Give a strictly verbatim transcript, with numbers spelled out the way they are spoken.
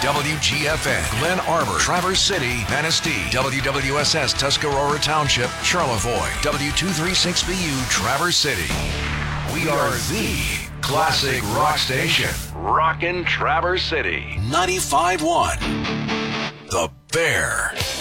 W G F N, Glen Arbor, Traverse City, Manistee, W W S S, Tuscarora Township, Charlevoix, W two thirty-six B U, Traverse City. We are the classic rock station. Rockin' Traverse City. ninety-five point one. The Bear.